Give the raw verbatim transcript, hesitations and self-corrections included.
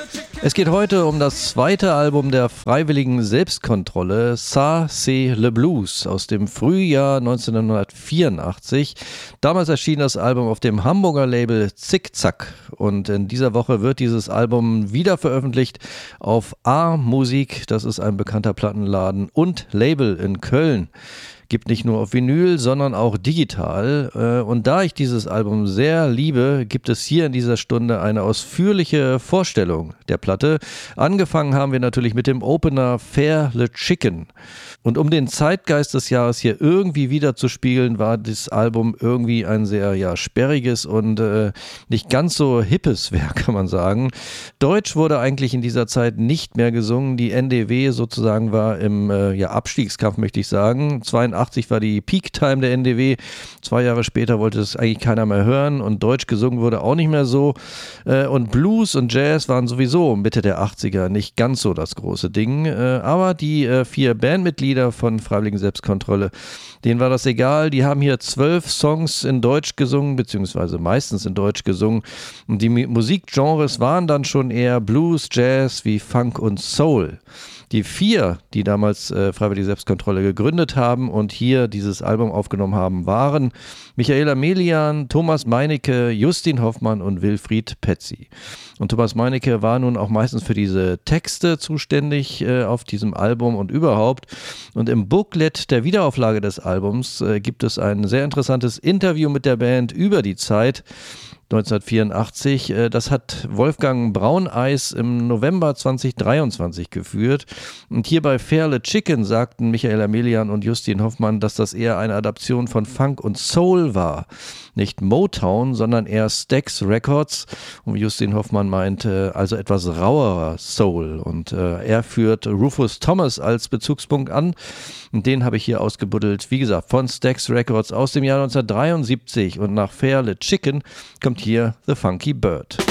Es geht heute um das zweite Album der Freiwilligen Selbstkontrolle, Ça c'est le Blues, aus dem Frühjahr neunzehnhundertvierundachtzig. Damals erschien das Album auf dem Hamburger Label Zickzack und in dieser Woche wird dieses Album wieder veröffentlicht auf A-Musik, das ist ein bekannter Plattenladen und Label in Köln. Gibt nicht nur auf Vinyl, sondern auch digital. Und da ich dieses Album sehr liebe, gibt es hier in dieser Stunde eine ausführliche Vorstellung der Platte. Angefangen haben wir natürlich mit dem Opener Fair Le Chicken. Und um den Zeitgeist des Jahres hier irgendwie wiederzuspiegeln, war das Album irgendwie ein sehr ja, sperriges und äh, nicht ganz so hippes Werk, kann man sagen. Deutsch wurde eigentlich in dieser Zeit nicht mehr gesungen. Die N D W sozusagen war im äh, ja, Abstiegskampf, möchte ich sagen. zweiundachtzig war die Peak-Time der N D W. Zwei Jahre später wollte es eigentlich keiner mehr hören und Deutsch gesungen wurde auch nicht mehr so. Äh, und Blues und Jazz waren sowieso Mitte der achtziger nicht ganz so das große Ding. Äh, aber die äh, vier Bandmitglieder von Freiwilligen Selbstkontrolle, denen war das egal. Die haben hier zwölf Songs in Deutsch gesungen, beziehungsweise meistens in Deutsch gesungen. Und die Musikgenres waren dann schon eher Blues, Jazz wie Funk und Soul. Die vier, die damals äh, Freiwillige Selbstkontrolle gegründet haben und hier dieses Album aufgenommen haben, waren Michaela Melian, Thomas Meinecke, Justin Hoffmann und Wilfried Petzi. Und Thomas Meinecke war nun auch meistens für diese Texte zuständig äh, auf diesem Album und überhaupt. Und im Booklet der Wiederauflage des Albums äh, gibt es ein sehr interessantes Interview mit der Band über die Zeit neunzehnhundertvierundachtzig. Das hat Wolfgang Brauneis im November zweitausenddreiundzwanzig geführt. Und hier bei Fair Le Chicken sagten Michaela Melian und Justin Hoffmann, dass das eher eine Adaption von Funk und Soul war. Nicht Motown, sondern eher Stax Records. Und Justin Hoffmann meinte, also etwas rauerer Soul. Und äh, er führt Rufus Thomas als Bezugspunkt an. Und den habe ich hier ausgebuddelt. Wie gesagt, von Stax Records aus dem Jahr neunzehnhundertdreiundsiebzig. Und nach Fair Le Chicken kommt hier The Funky Bird.